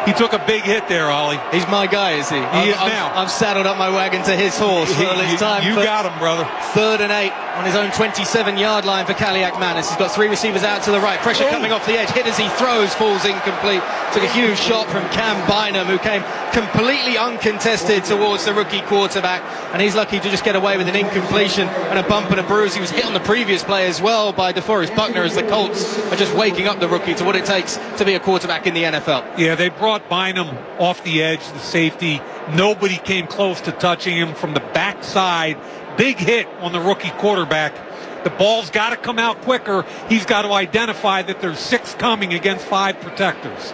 He took a big hit there, Ollie. He's my guy, is he? He is now. I've saddled up my wagon to his horse. Well, it's time you for got him, brother. 3rd and 8 on his own 27-yard line for Kaliakmanis. He's got 3 receivers out to the right. Pressure coming off the edge. Hit as he throws, falls incomplete. Took a huge shot from Cam Bynum, who came completely uncontested towards the rookie quarterback, and he's lucky to just get away with an incompletion and a bump and a bruise. He was hit on the previous play as well by DeForest Buckner, as the Colts are just waking up the rookie to what it takes to be a quarterback in the NFL. Yeah, they brought Bynum off the edge, the safety. Nobody came close to touching him from the backside. Big hit on the rookie quarterback. The ball's got to come out quicker. He's got to identify that there's 6 coming against 5 protectors.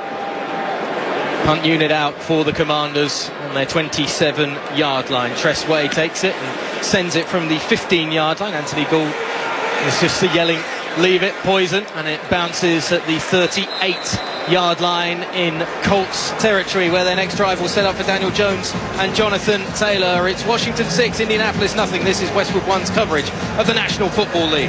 Punt unit out for the Commanders on their 27-yard line. Tress Way takes it and sends it from the 15-yard line. Anthony Gould is just yelling, "Leave it, poison," and it bounces at the 38-yard line in Colts territory, where their next drive will set up for Daniel Jones and Jonathan Taylor. It's Washington 6, Indianapolis nothing. This is Westwood One's coverage of the National Football League.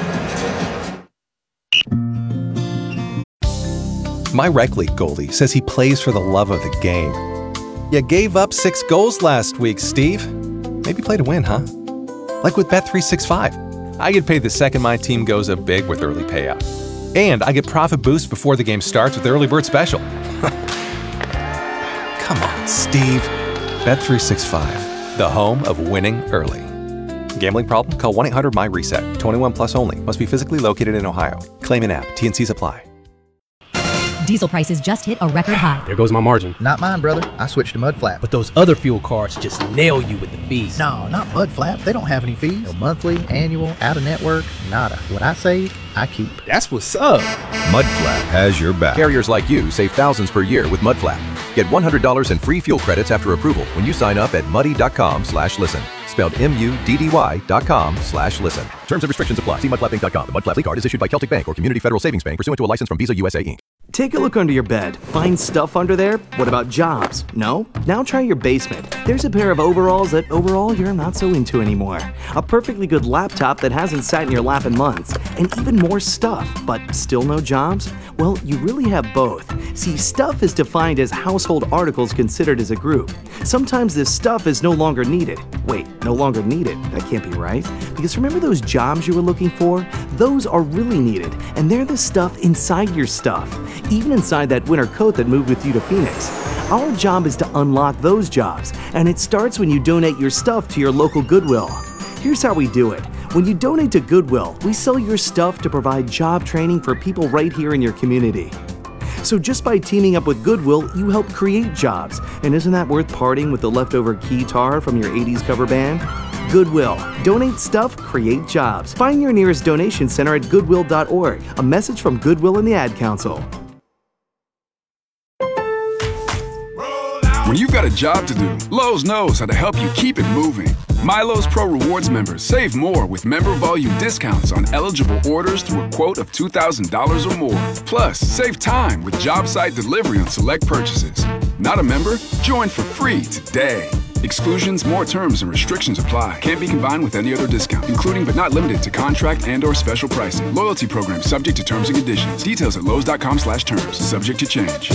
My rec league goalie says he plays for the love of the game. You gave up 6 goals last week, Steve. Maybe play to win, huh? Like with Bet365. I get paid the second my team goes up big with early payout. And I get profit boost before the game starts with Early Bird Special. Come on, Steve. Bet365, the home of winning early. Gambling problem? Call 1-800-MY-RESET. 21 plus only. Must be physically located in Ohio. Claim in app. T&Cs apply. Diesel prices just hit a record high. There goes my margin. Not mine, brother. I switched to Mudflap. But those other fuel cards just nail you with the fees. No, not Mudflap. They don't have any fees. No monthly, annual, out-of-network, nada. What I save, I keep. That's what's up. Mudflap has your back. Carriers like you save thousands per year with Mudflap. Get $100 in free fuel credits after approval when you sign up at muddy.com/listen. Spelled MUDDY.com/listen. Terms and restrictions apply. See mudflappinc.com. The Mudflap card is issued by Celtic Bank or Community Federal Savings Bank pursuant to a license from Visa USA Inc. Take a look under your bed. Find stuff under there? What about jobs? No? Now try your basement. There's a pair of overalls that overall you're not so into anymore. A perfectly good laptop that hasn't sat in your lap in months. And even more stuff, but still no jobs? Well, you really have both. See, stuff is defined as household articles considered as a group. Sometimes this stuff is no longer needed. Wait, no longer needed? That can't be right. Because remember those jobs you were looking for? Those are really needed, and they're the stuff inside your stuff. Even inside that winter coat that moved with you to Phoenix. Our job is to unlock those jobs, and it starts when you donate your stuff to your local Goodwill. Here's how we do it. When you donate to Goodwill, we sell your stuff to provide job training for people right here in your community. So just by teaming up with Goodwill, you help create jobs. And isn't that worth parting with the leftover keytar from your 80s cover band? Goodwill. Donate stuff, create jobs. Find your nearest donation center at goodwill.org. A message from Goodwill and the Ad Council. When you've got a job to do, Lowe's knows how to help you keep it moving. MyLowe's Pro Rewards members save more with member volume discounts on eligible orders through a quote of $2,000 or more. Plus, save time with job site delivery on select purchases. Not a member? Join for free today. Exclusions, more terms, and restrictions apply. Can't be combined with any other discount, including but not limited to contract and/or special pricing. Loyalty program subject to terms and conditions. Details at lowes.com/terms. Subject to change.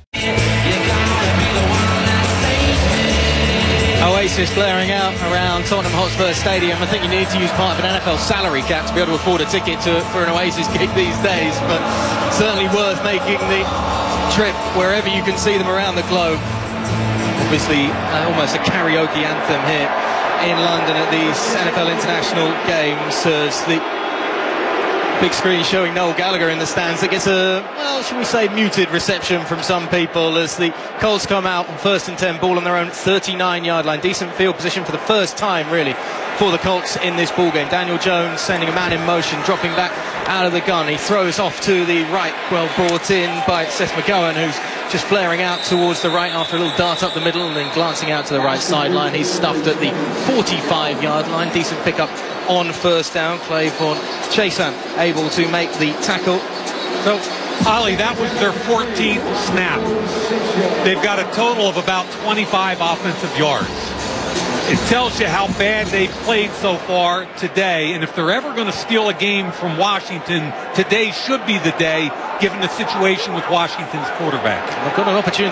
Oasis blaring out around Tottenham Hotspur Stadium. I think you need to use part of an NFL salary cap to be able to afford a ticket for an Oasis gig these days, but certainly worth making the trip wherever you can see them around the globe. Obviously, almost a karaoke anthem here in London at these NFL International Games as the big screen showing Noel Gallagher in the stands that gets a, well, should we say, muted reception from some people as the Colts come out on 1st and 10, ball on their own 39-yard line. Decent field position for the first time, really, for the Colts in this ball game. Daniel Jones sending a man in motion, dropping back out of the gun. He throws off to the right, well brought in by Seth McGowan, who's just flaring out towards the right after a little dart up the middle and then glancing out to the right sideline. He's stuffed at the 45-yard line. Decent pickup on first down. Clayborn Chason able to make the tackle. So, Ollie, that was their 14th snap. They've got a total of about 25 offensive yards. It tells you how bad they've played so far today, and if they're ever going to steal a game from Washington, today should be the day, given the situation with Washington's quarterback. They've got an opportunity